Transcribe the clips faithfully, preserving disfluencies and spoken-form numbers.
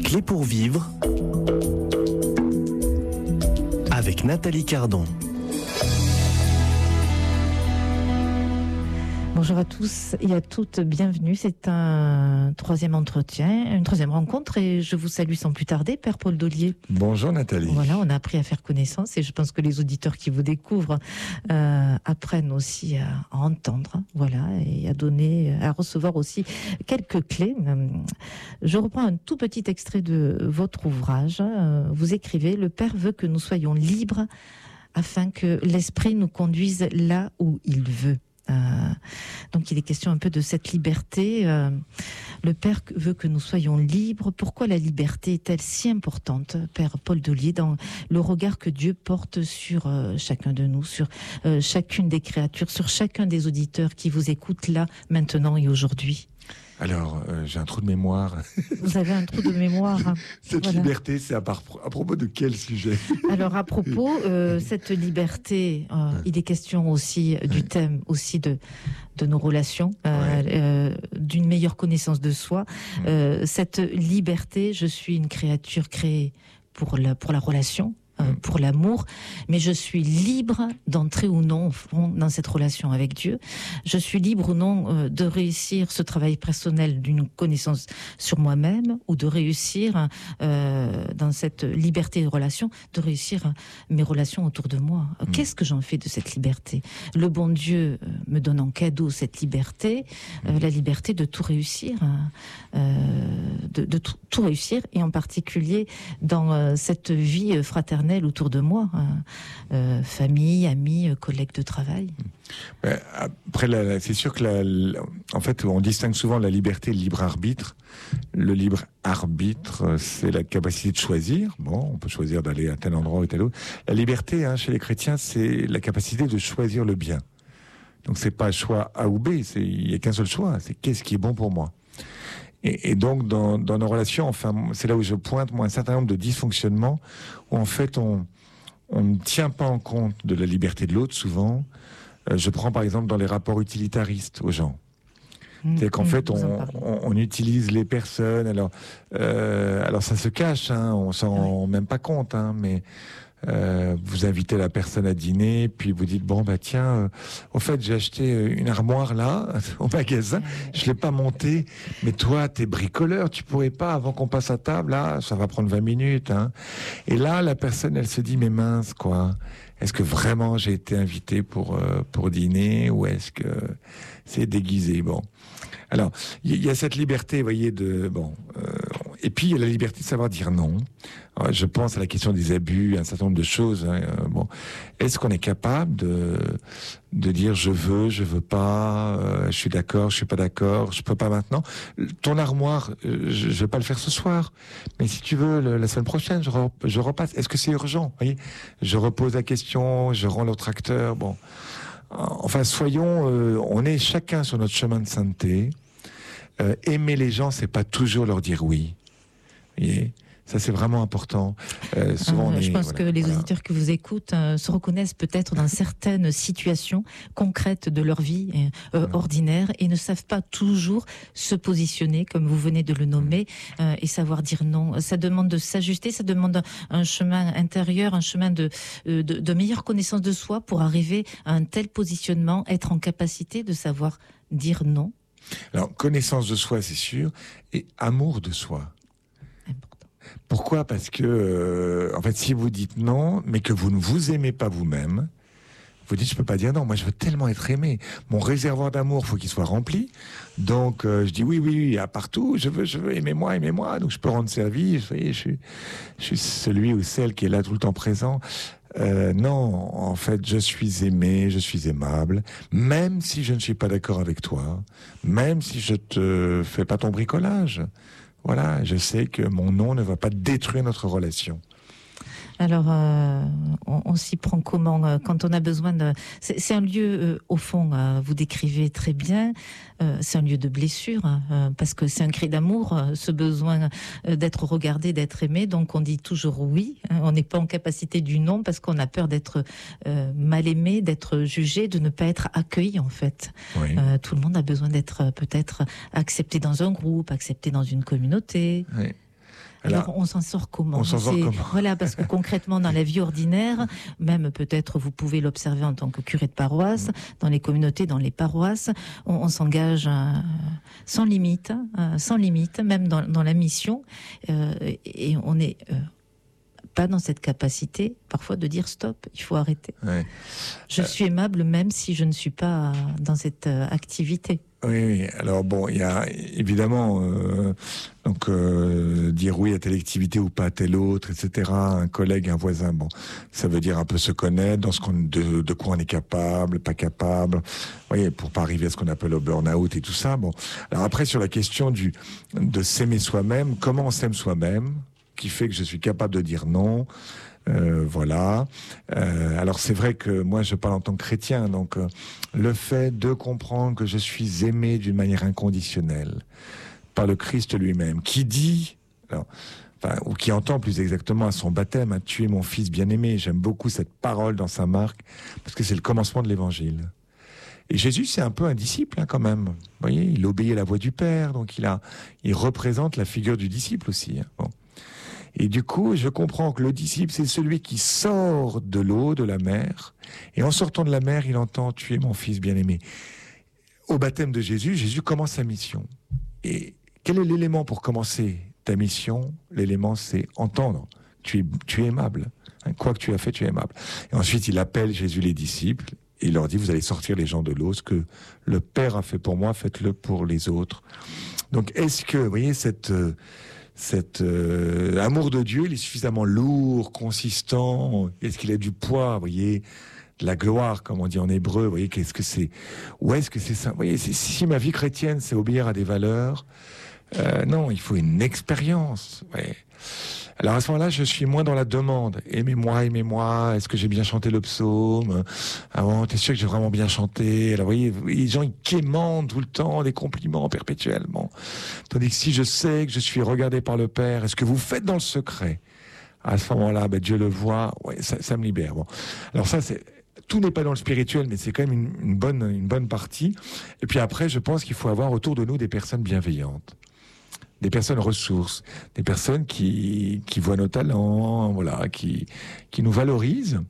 clés pour vivre avec Nathalie Cardon. Bonjour à tous et à toutes, bienvenue. C'est un troisième entretien, une troisième rencontre et je vous salue sans plus tarder, Père Paul Daulier. Bonjour Nathalie. Voilà, on a appris à faire connaissance et je pense que les auditeurs qui vous découvrent euh, apprennent aussi à, à entendre, voilà, et à donner, à recevoir aussi quelques clés. Je reprends un tout petit extrait de votre ouvrage. Vous écrivez: le Père veut que nous soyons libres afin que l'Esprit nous conduise là où il veut. Euh, donc il est question un peu de cette liberté. Euh, le Père veut que nous soyons libres. Pourquoi la liberté est-elle si importante, Père Paul Daulier, dans le regard que Dieu porte sur euh, chacun de nous, sur euh, chacune des créatures, sur chacun des auditeurs qui vous écoutent là, maintenant et aujourd'hui? Alors, euh, j'ai un trou de mémoire. Vous avez un trou de mémoire. Cette voilà. liberté, c'est à, par, à propos de quel sujet? Alors, à propos, euh, cette liberté, euh, il est question aussi du thème aussi de, de nos relations, euh, ouais. euh, d'une meilleure connaissance de soi. Euh, cette liberté, je suis une créature créée pour la, pour la relation, pour l'amour, mais je suis libre d'entrer ou non au fond, dans cette relation avec Dieu. Je suis libre ou non euh, de réussir ce travail personnel d'une connaissance sur moi-même, ou de réussir euh, dans cette liberté de relation, de réussir mes relations autour de moi. Mmh. Qu'est-ce que j'en fais de cette liberté? Le bon Dieu me donne en cadeau cette liberté, euh, la liberté de tout réussir, euh, de, de tout, tout réussir, et en particulier dans euh, cette vie fraternelle autour de moi, hein. euh, famille, amis, collègues de travail. Après, la, la, c'est sûr que, la, la, en fait, on distingue souvent la liberté et le libre arbitre. Le libre arbitre, c'est la capacité de choisir. Bon, on peut choisir d'aller à tel endroit ou tel autre. La liberté, hein, chez les chrétiens, c'est la capacité de choisir le bien. Donc, c'est pas choix A ou B. C'est, il y a qu'un seul choix. C'est qu'est-ce qui est bon pour moi. Et, et donc, dans, dans nos relations, enfin, c'est là où je pointe, moi, un certain nombre de dysfonctionnements où, en fait, on, on ne tient pas en compte de la liberté de l'autre, souvent. Euh, je prends, par exemple, dans les rapports utilitaristes aux gens. Mmh, C'est-à-dire qu'en mmh, fait, on, on, on utilise les personnes. Alors, euh, alors ça se cache, hein, on s'en rend même pas compte, hein, mais Euh, vous invitez la personne à dîner, puis vous dites bon bah tiens, euh, au fait j'ai acheté une armoire là au magasin, je l'ai pas montée, mais toi t'es bricoleur, tu pourrais pas avant qu'on passe à table là, ça va prendre vingt minutes, hein. Et là la personne elle se dit mais mince quoi, est-ce que vraiment j'ai été invité pour euh, pour dîner ou est-ce que c'est déguisé? Bon, alors il y, y a cette liberté, vous voyez, de bon. Euh, Et puis, il y a la liberté de savoir dire non. Alors, je pense à la question des abus, un certain nombre de choses. Hein. Euh, bon, est-ce qu'on est capable de de dire je veux, je veux pas, euh, je suis d'accord, je suis pas d'accord, je peux pas maintenant. Ton armoire, euh, je, je vais pas le faire ce soir, mais si tu veux, le, la semaine prochaine, je, re, je repasse. Est-ce que c'est urgent? Vous voyez, je repose la question, je rends l'autre acteur. Bon, enfin, soyons, euh, on est chacun sur notre chemin de sainteté. Euh, aimer les gens, c'est pas toujours leur dire oui. Vous voyez, ça c'est vraiment important. Euh, souvent, euh, est, je pense voilà, que les voilà. auditeurs qui vous écoutent euh, se reconnaissent peut-être dans certaines situations concrètes de leur vie euh, voilà. ordinaire et ne savent pas toujours se positionner, comme vous venez de le nommer, euh, et savoir dire non. Ça demande de s'ajuster, ça demande un, un chemin intérieur, un chemin de, de, de meilleure connaissance de soi pour arriver à un tel positionnement, être en capacité de savoir dire non. Alors, connaissance de soi, c'est sûr, et amour de soi. Important. Pourquoi? Parce que, euh, en fait, si vous dites non, mais que vous ne vous aimez pas vous-même, vous dites, je peux pas dire non, moi je veux tellement être aimé. Mon réservoir d'amour, faut qu'il soit rempli. Donc, euh, je dis oui, oui, oui, à partout, je veux, je veux, aimez-moi, aimez-moi. Donc, je peux rendre service, vous voyez, je suis, je suis celui ou celle qui est là tout le temps présent. Euh, non, en fait, je suis aimé, je suis aimable, même si je ne suis pas d'accord avec toi, même si je te fais pas ton bricolage. Voilà, je sais que mon non ne va pas détruire notre relation. Alors, euh, on, on s'y prend comment euh, quand on a besoin de... C'est, c'est un lieu, euh, au fond, euh, vous décrivez très bien, euh, c'est un lieu de blessure, euh, parce que c'est un cri d'amour, euh, ce besoin euh, d'être regardé, d'être aimé, donc on dit toujours oui, hein, on n'est pas en capacité du non, parce qu'on a peur d'être euh, mal aimé, d'être jugé, de ne pas être accueilli, en fait. Oui. Euh, tout le monde a besoin d'être euh, peut-être accepté dans un groupe, accepté dans une communauté. Oui. Alors, Alors on s'en sort comment On s'en sort comment Voilà, parce que concrètement, dans la vie ordinaire, même peut-être vous pouvez l'observer en tant que curé de paroisse, mmh. dans les communautés, dans les paroisses, on, on s'engage euh, sans limite, euh, sans limite, même dans, dans la mission, euh, et on est euh, pas dans cette capacité, parfois, de dire stop, il faut arrêter. Ouais. Je euh... suis aimable même si je ne suis pas dans cette euh, activité. Oui, oui, alors bon, il y a évidemment euh, donc euh, dire oui à telle activité ou pas à telle autre, et cetera. Un collègue, un voisin, bon, ça veut dire un peu se connaître, dans ce qu'on, de, de quoi on est capable, pas capable. Vous voyez, pour pas arriver à ce qu'on appelle au burn-out et tout ça. Bon, alors après sur la question du de s'aimer soi-même, comment on s'aime soi-même, qui fait que je suis capable de dire non. Euh, voilà. Euh, alors c'est vrai que moi je parle en tant que chrétien, donc euh, le fait de comprendre que je suis aimé d'une manière inconditionnelle par le Christ lui-même, qui dit, alors, enfin, ou qui entend plus exactement à son baptême, hein, tu es mon fils bien-aimé. J'aime beaucoup cette parole dans Saint Marc parce que c'est le commencement de l'Évangile. Et Jésus, c'est un peu un disciple hein, quand même. Vous voyez, il obéit à la voix du Père, donc il a, il représente la figure du disciple aussi. Hein. Bon. Et du coup, je comprends que le disciple, c'est celui qui sort de l'eau, de la mer. Et en sortant de la mer, il entend « Tu es mon fils bien-aimé ». Au baptême de Jésus, Jésus commence sa mission. Et quel est l'élément pour commencer ta mission ? L'élément, c'est entendre. Tu es, tu es aimable. Hein, quoi que tu as fait, tu es aimable. Et ensuite, il appelle Jésus les disciples. Et il leur dit « Vous allez sortir les gens de l'eau. Ce que le Père a fait pour moi, faites-le pour les autres. » Donc, est-ce que, vous voyez, cette... Euh, Cet euh, amour de Dieu, il est suffisamment lourd, consistant. Est-ce qu'il a du poids, vous voyez, de la gloire, comme on dit en hébreu. Vous voyez, qu'est-ce que c'est ? Ou est-ce que c'est ça ? Vous voyez, c'est, si ma vie chrétienne, c'est obéir à des valeurs, euh, non, il faut une expérience. Ouais. Alors à ce moment-là, je suis moins dans la demande. Aimez-moi, aimez-moi. Est-ce que j'ai bien chanté le psaume ? Ah bon, t'es sûr que j'ai vraiment bien chanté ? Alors vous voyez, les gens ils quémandent tout le temps des compliments perpétuellement. Tandis que si je sais que je suis regardé par le Père, est-ce que vous faites dans le secret ? À ce moment-là, ben, Dieu le voit. Ouais, ça, ça me libère. Bon, alors ça c'est. Tout n'est pas dans le spirituel, mais c'est quand même une, une bonne, une bonne partie. Et puis après, je pense qu'il faut avoir autour de nous des personnes bienveillantes. Des personnes ressources, des personnes qui, qui voient nos talents, voilà, qui, qui nous valorisent.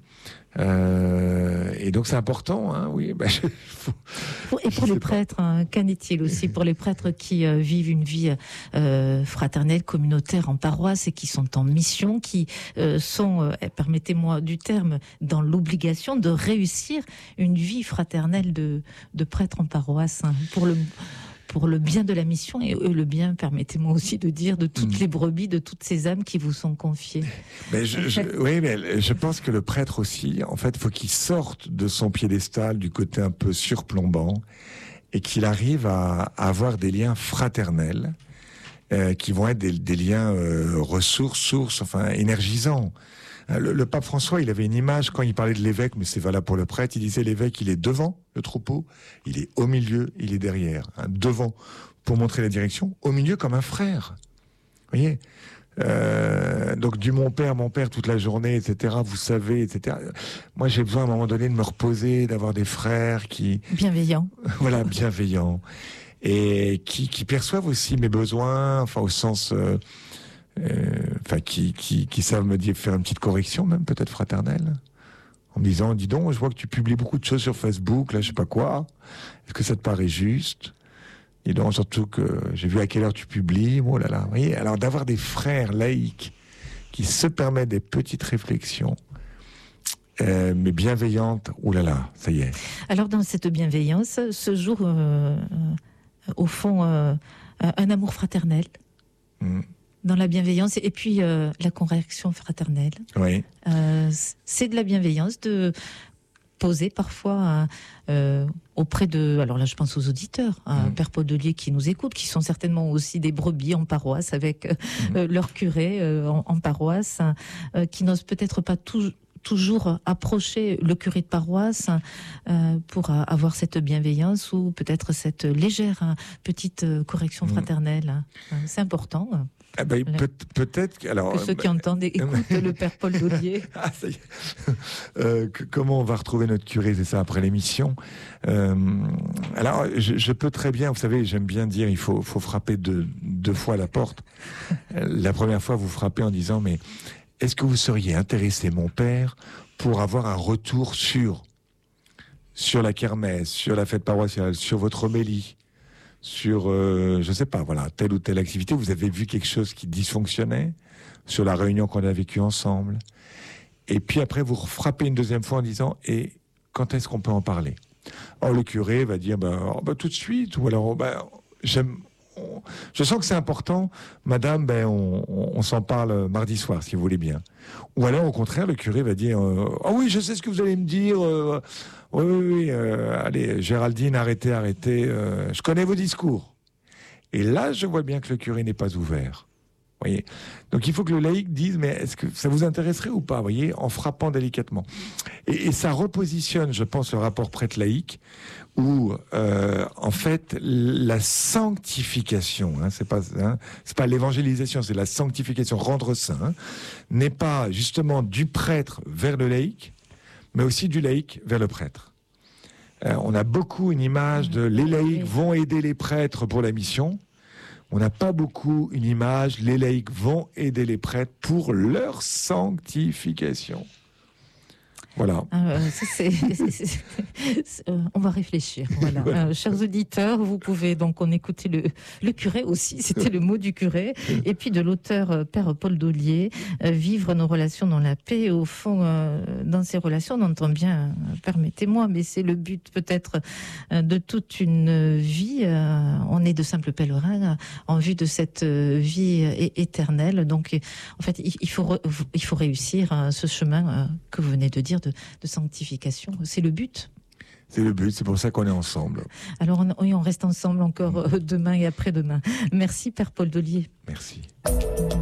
Euh, et donc c'est important, hein, oui. Bah, je, faut, et pour les prêtres, hein, qu'en est-il aussi pour les prêtres qui euh, vivent une vie euh, fraternelle, communautaire en paroisse et qui sont en mission, qui euh, sont, euh, permettez-moi du terme, dans l'obligation de réussir une vie fraternelle de, de prêtre en paroisse, hein, pour le pour le bien de la mission et le bien, permettez-moi aussi de dire, de toutes mmh. les brebis, de toutes ces âmes qui vous sont confiées. Mais je, je, oui, mais je pense que le prêtre aussi, en fait, faut qu'il sorte de son piédestal, du côté un peu surplombant, et qu'il arrive à, à avoir des liens fraternels, euh, qui vont être des, des liens euh, ressources, sources, enfin énergisants. Le, le pape François, il avait une image quand il parlait de l'évêque, mais c'est valable pour le prêtre. Il disait l'évêque, il est devant le troupeau, il est au milieu, il est derrière. Hein, devant pour montrer la direction, au milieu comme un frère. Vous voyez, euh, donc du mon père, mon père toute la journée, et cetera. Vous savez, et cetera. Moi, j'ai besoin à un moment donné de me reposer, d'avoir des frères qui bienveillants. Voilà, bienveillants et qui, qui perçoivent aussi mes besoins, enfin au sens. Euh, Enfin, euh, qui, qui, qui savent me dire faire une petite correction, même peut-être fraternelle, en me disant, dis donc, je vois que tu publies beaucoup de choses sur Facebook, là, je sais pas quoi. Est-ce que ça te paraît juste ? Dis donc, surtout que j'ai vu à quelle heure tu publies. Oh là là, vous voyez. Alors d'avoir des frères laïcs qui se permettent des petites réflexions, euh, mais bienveillantes. Oh là là, ça y est. Alors dans cette bienveillance, ce jour, euh, euh, au fond, euh, un amour fraternel. Mmh. Dans la bienveillance et puis euh, la correction fraternelle. Oui. Euh, c'est de la bienveillance de poser parfois euh, auprès de... Alors là, je pense aux auditeurs, à mmh. Père Podelier qui nous écoutent, qui sont certainement aussi des brebis en paroisse avec mmh. euh, leur curé euh, en, en paroisse, euh, qui n'osent peut-être pas tout, toujours approcher le curé de paroisse euh, pour avoir cette bienveillance ou peut-être cette légère hein, petite correction fraternelle. Mmh. C'est important. Eh ben, peut, peut-être que, alors, que ceux qui entendent écoutent le père Paul Dollier. Ah, ça y est. Euh, que, comment on va retrouver notre curé, c'est ça, après l'émission. Euh, alors, je, je peux très bien, vous savez, j'aime bien dire, il faut, faut frapper deux, deux fois à la porte. La première fois, vous frappez en disant, mais est-ce que vous seriez intéressé, mon père, pour avoir un retour sur, sur la kermesse, sur la fête paroissiale, sur votre homélie, sur, euh, je sais pas, voilà, telle ou telle activité, vous avez vu quelque chose qui dysfonctionnait, sur la réunion qu'on a vécue ensemble. Et puis après, vous frappez une deuxième fois en disant, et quand est-ce qu'on peut en parler? Or, le curé va dire, ben, oh, ben, tout de suite, ou alors, ben, j'aime, on, je sens que c'est important, madame, ben, on, on, on s'en parle mardi soir, si vous voulez bien. Ou alors, au contraire, le curé va dire, euh, oh oui, je sais ce que vous allez me dire, euh, oui, oui, oui, euh, allez, Géraldine, arrêtez, arrêtez, euh, je connais vos discours. Et là, je vois bien que le curé n'est pas ouvert. Voyez. Donc il faut que le laïc dise, mais est-ce que ça vous intéresserait ou pas, voyez, en frappant délicatement. Et, et ça repositionne, je pense, le rapport prêtre-laïc, où euh, en fait la sanctification, hein, c'est pas, hein, c'est pas l'évangélisation, c'est la sanctification, rendre saint, hein, n'est pas justement du prêtre vers le laïc, mais aussi du laïc vers le prêtre. Euh, on a beaucoup une image de les laïcs vont aider les prêtres pour la mission. On n'a pas beaucoup une image, les laïcs vont aider les prêtres pour leur sanctification. Voilà. Euh, ça, c'est, c'est, c'est, c'est, euh, on va réfléchir. Voilà. Voilà. Euh, chers auditeurs, vous pouvez donc on écouter le, le curé aussi, c'était le mot du curé, et puis de l'auteur euh, Père Paul Dollier, euh, vivre nos relations dans la paix. Et au fond, euh, dans ces relations, on entend bien, euh, permettez-moi, mais c'est le but peut-être euh, de toute une vie. Euh, on est de simples pèlerins euh, en vue de cette euh, vie euh, éternelle. Donc, en fait, il, il faut re, il faut réussir euh, ce chemin euh, que vous venez de dire. De, de sanctification. C'est le but. C'est le but, c'est pour ça qu'on est ensemble. Alors, on, on reste ensemble encore euh, demain et après-demain. Merci, Père Paul Dollier. Merci.